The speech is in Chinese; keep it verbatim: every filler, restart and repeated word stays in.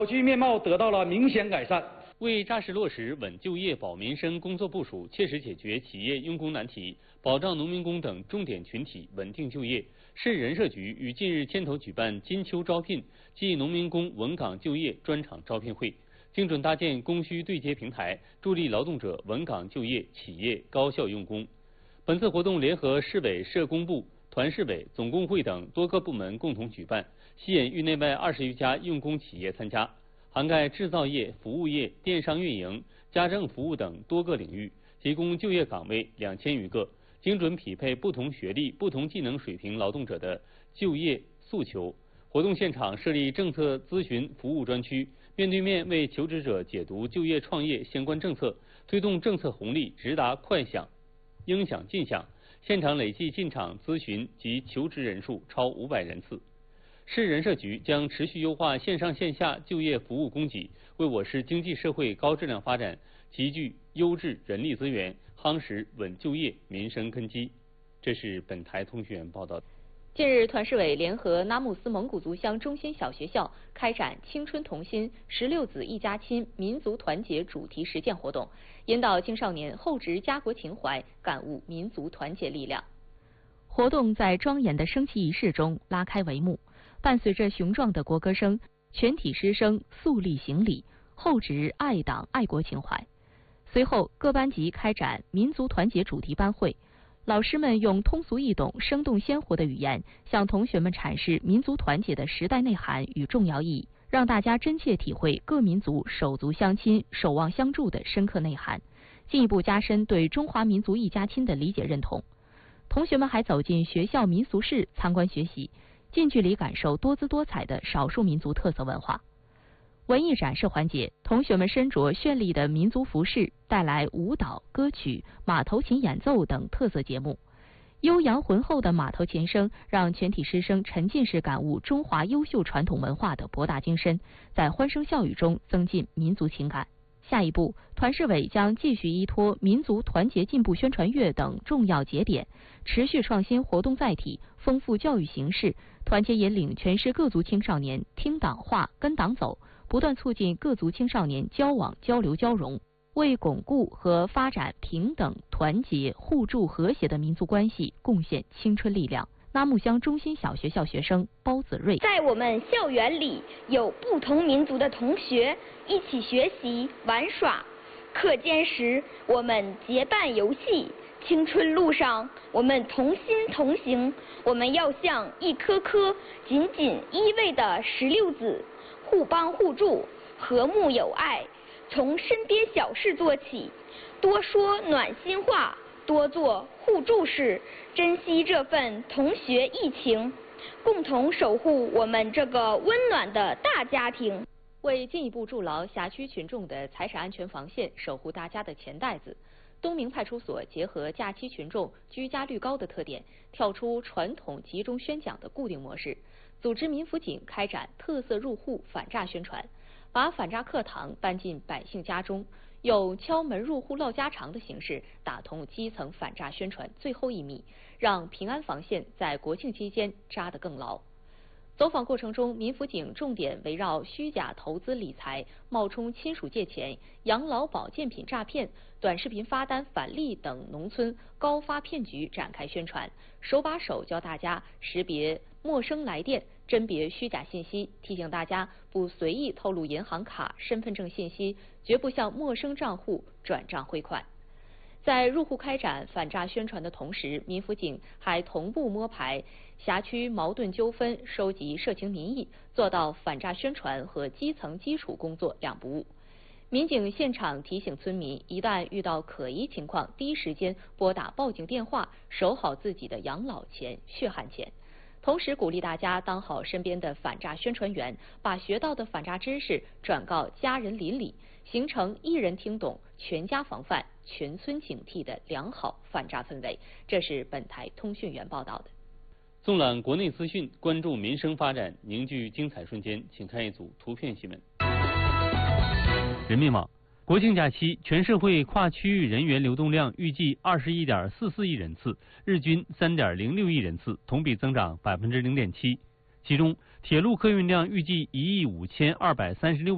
小区面貌得到了明显改善。 为扎实落实稳就业、保民生工作部署，切实解决企业用工难题，保障农民工等重点群体稳定就业，市人社局于近日牵头举办金秋招聘暨农民工稳岗就业专场招聘会，精准搭建供需对接平台，助力劳动者稳岗就业，企业高效用工。本次活动联合市委社工部、团市委、总工会等多个部门共同举办，吸引域内外二十余家用工企业参加，涵盖制造业、服务业、电商运营、家政服务等多个领域，提供就业岗位两千余个，精准匹配不同学历、不同技能水平劳动者的就业诉求。活动现场设立政策咨询服务专区，面对面为求职者解读就业创业相关政策，推动政策红利直达快享、应享尽享。现场累计进场咨询及求职人数超五百人次。市人社局将持续优化线上线下就业服务供给，为我市经济社会高质量发展集聚优质人力资源，夯实稳就业民生根基。这是本台通讯员报道。 近日，团市委联合拉木斯蒙古族乡中心小学校开展青春同心、十六子一家亲民族团结主题实践活动，引导青少年厚植家国情怀，感悟民族团结力量。活动在庄严的升旗仪式中拉开帷幕。伴随着雄壮的国歌声，全体师生肃立行礼，厚植爱党爱国情怀。随后，各班级开展民族团结主题班会，老师们用通俗易懂、生动鲜活的语言，向同学们阐释民族团结的时代内涵与重要意义，让大家真切体会各民族手足相亲、守望相助的深刻内涵，进一步加深对中华民族一家亲的理解认同。同学们还走进学校民俗室参观学习，近距离感受多姿多彩的少数民族特色文化。文艺展示环节，同学们身着绚丽的民族服饰，带来舞蹈、歌曲、马头琴演奏等特色节目。悠扬浑厚的马头琴声让全体师生沉浸式感悟中华优秀传统文化的博大精深，在欢声笑语中增进民族情感。下一步，团市委将继续依托民族团结进步宣传月等重要节点，持续创新活动载体，丰富教育形式，团结引领全市各族青少年听党话、跟党走，不断促进各族青少年交往、交流、交融，为巩固和发展平等、团结、互助、和谐的民族关系贡献青春力量。拉木乡中心小学校学生包子睿， 在我们校园里有不同民族的同学一起学习玩耍，课间时我们结伴游戏，青春路上我们同心同行。我们要像一颗颗紧紧依偎的石榴籽，互帮互助，和睦友爱，从身边小事做起，多说暖心话，多做互助事，珍惜这份同学义情，共同守护我们这个温暖的大家庭。 为进一步筑牢辖区群众的财产安全防线，守护大家的钱袋子，东明派出所结合假期群众居家率高的特点，跳出传统集中宣讲的固定模式，组织民辅警开展特色入户反诈宣传，把反诈课堂搬进百姓家中，用敲门入户唠家常的形式打通基层反诈宣传最后一米，让平安防线在国庆期间扎得更牢。走访过程中，民辅警重点围绕虚假投资理财、冒充亲属借钱、养老保健品诈骗、短视频发单返利等农村高发骗局展开宣传，手把手教大家识别陌生来电，甄别虚假信息，提醒大家不随意透露银行卡、身份证信息，绝不向陌生账户转账汇款。在入户开展反诈宣传的同时，民辅警还同步摸排辖区矛盾纠纷，收集社情民意，做到反诈宣传和基层基础工作两不误。民警现场提醒村民，一旦遇到可疑情况，第一时间拨打报警电话，守好自己的养老钱、血汗钱。同时鼓励大家当好身边的反诈宣传员，把学到的反诈知识转告家人邻里，形成一人听懂、全家防范、全村警惕的良好反诈氛围。这是本台通讯员报道的。 纵览国内资讯，关注民生发展，凝聚精彩瞬间，请看一组图片新闻。人民网：国庆假期，全社会跨区域人员流动量预计二十一点四四亿人次，日均三点零六亿人次，同比增长百分之零点七。其中，铁路客运量预计一亿五千二百三十六万。